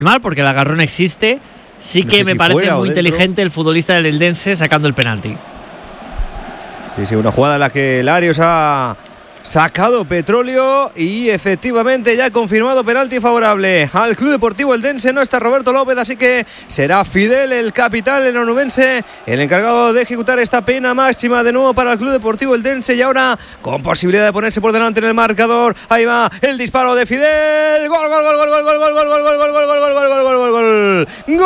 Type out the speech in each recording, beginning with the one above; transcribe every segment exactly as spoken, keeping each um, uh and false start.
mal porque el agarrón existe. Sí que no sé me si parece muy inteligente el futbolista del Eldense sacando el penalti. Sí, sí, una jugada en la que Larios ha sacado petróleo y efectivamente ya ha confirmado penalti favorable al Club Deportivo Eldense. No está Roberto López, así que será Fidel, el capitán, el onubense, el encargado de ejecutar esta pena máxima de nuevo para el Club Deportivo Eldense, y ahora con posibilidad de ponerse por delante en el marcador. Ahí va el disparo de Fidel. Gol, gol, gol, gol, gol, gol, gol, gol, gol, gol, gol, gol, gol, gol, gol, gol, gol, gol,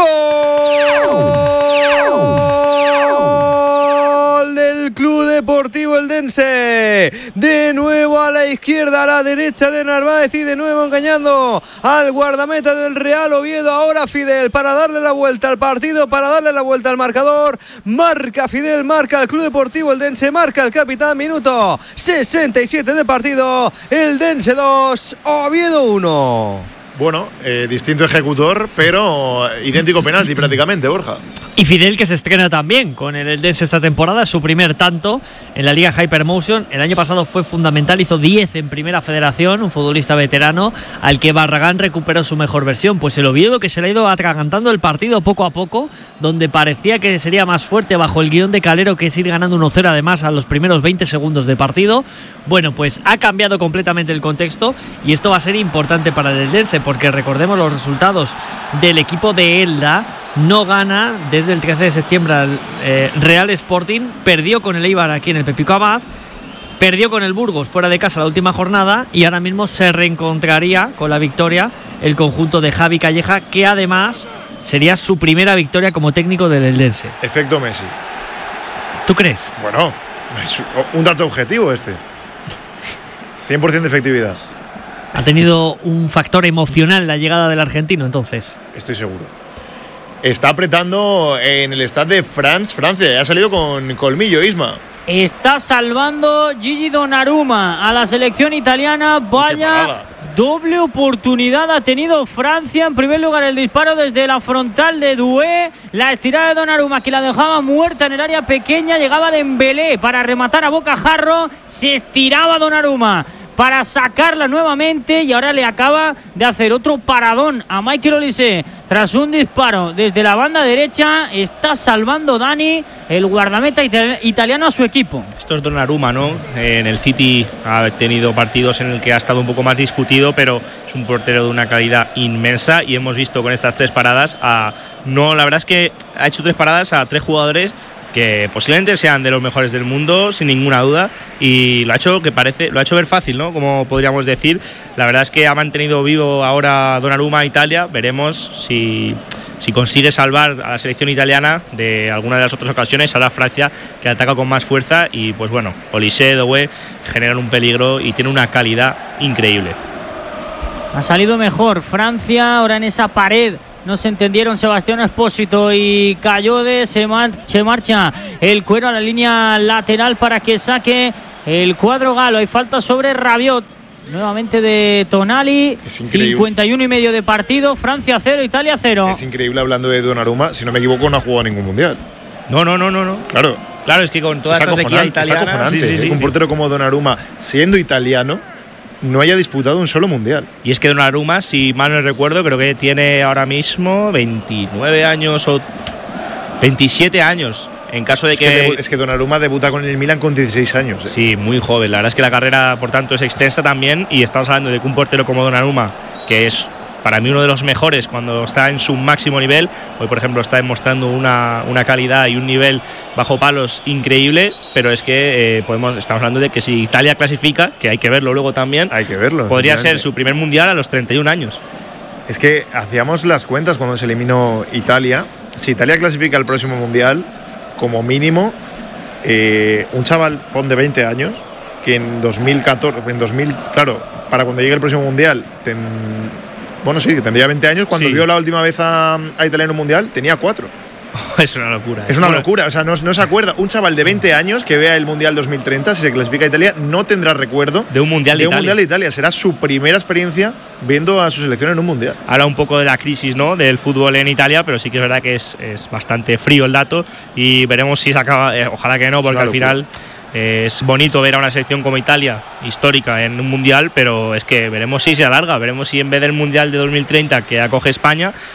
gol del Club Deportivo Eldense. De nuevo a la izquierda, a la derecha de Narváez, y de nuevo engañando al guardameta del Real Oviedo. Ahora Fidel para darle la vuelta al partido, para darle la vuelta al marcador. Marca Fidel, marca el Club Deportivo Eldense, marca el capitán. Minuto sesenta y siete de partido. Eldense dos, Oviedo uno. Bueno, eh, distinto ejecutor, pero idéntico penalti prácticamente, Borja. Y Fidel, que se estrena también con el Eldense esta temporada, su primer tanto en la Liga Hypermotion. El año pasado fue fundamental, hizo diez en Primera Federación, un futbolista veterano al que Barragán recuperó su mejor versión. Pues el Oviedo, que se le ha ido atragantando el partido poco a poco, donde parecía que sería más fuerte bajo el guión de Calero, que es ir ganando uno cero además a los primeros veinte segundos de partido. Bueno, pues ha cambiado completamente el contexto y esto va a ser importante para el Eldense, porque recordemos los resultados del equipo de Elda. No gana desde el trece de septiembre al eh, Real Sporting, perdió con el Eibar aquí en el Pepico Abad, perdió con el Burgos fuera de casa la última jornada, y ahora mismo se reencontraría con la victoria el conjunto de Javi Calleja, que además sería su primera victoria como técnico del Eldense. Efecto Messi. ¿Tú crees? Bueno, es un dato objetivo este. cien por ciento de efectividad. Ha tenido un factor emocional la llegada del argentino, entonces. Estoy seguro. Está apretando en el Stade de France, Francia. Ha salido con colmillo, Isma. Está salvando Gigi Donnarumma a la selección italiana. Vaya doble oportunidad ha tenido Francia. En primer lugar, el disparo desde la frontal de Doué. La estirada de Donnarumma, que la dejaba muerta en el área pequeña. Llegaba Dembélé para rematar a bocajarro. Se estiraba Donnarumma para sacarla nuevamente, y ahora le acaba de hacer otro paradón a Michael Olise tras un disparo desde la banda derecha. Está salvando Dani, el guardameta itali- italiano, a su equipo. Esto es Donnarumma, ¿no? En el City ha tenido partidos en el que ha estado un poco más discutido, pero es un portero de una calidad inmensa, y hemos visto con estas tres paradas a... No, la verdad es que ha hecho tres paradas a tres jugadores que posiblemente sean de los mejores del mundo, sin ninguna duda, y lo ha hecho que parece, lo ha hecho ver fácil, ¿no? Como podríamos decir. La verdad es que ha mantenido vivo ahora Donnarumma a Italia. Veremos si, si consigue salvar a la selección italiana de alguna de las otras ocasiones. Ahora Francia, que ataca con más fuerza, y pues bueno, Olise, Doué generan un peligro y tiene una calidad increíble. Ha salido mejor Francia ahora en esa pared. No se entendieron Sebastián Espósito y Cayode. Se, mar- se marcha el Cuero a la línea lateral para que saque el cuadro galo. Hay falta sobre Rabiot. Nuevamente de Tonali. cincuenta y uno y medio de partido. Francia cero, Italia cero. Es increíble, hablando de Donnarumma. Si no me equivoco, no ha jugado a ningún mundial. No, no, no, no, no. Claro. Claro, es que con toda esta sequía italiana. Sí, sí, sí. Un portero como Donnarumma, siendo italiano, no haya disputado un solo mundial. Y es que Donnarumma, si mal no recuerdo, creo que tiene ahora mismo veintinueve años o veintisiete años. En caso de es que... que debu- es que Donnarumma debuta con el Milan con dieciséis años. ¿eh? Sí, muy joven. La verdad es que la carrera, por tanto, es extensa también, y estamos hablando de que un portero como Donnarumma, que es para mí uno de los mejores cuando está en su máximo nivel, hoy por ejemplo está demostrando una, una calidad y un nivel bajo palos increíble, pero es que eh, podemos estamos hablando de que si Italia clasifica, que hay que verlo luego también, hay que verlo, podría ser su primer mundial a los treinta y un años. Es que hacíamos las cuentas cuando se eliminó Italia. Si Italia clasifica al próximo mundial, como mínimo, eh, un chaval pon de veinte años, que en dos mil catorce, en dos mil, claro, para cuando llegue el próximo mundial, ten, bueno, sí, que tendría veinte años. Cuando sí. vio la última vez a, a Italia en un mundial, tenía cuatro. Es una locura. Es una bueno. locura, o sea, no, no se acuerda. Un chaval de veinte años que vea el Mundial dos mil treinta, si se clasifica a Italia, no tendrá recuerdo de un Mundial de, de, un Italia. mundial de Italia. Será su primera experiencia viendo a su selección en un Mundial. Habla un poco de la crisis, ¿no?, del fútbol en Italia, pero sí que es verdad que es, es bastante frío el dato, y veremos si se acaba, eh, ojalá que no, porque al final Eh, es bonito ver a una selección como Italia, histórica en un mundial, pero es que veremos si se alarga, veremos si en vez del mundial de dos mil treinta que acoge España,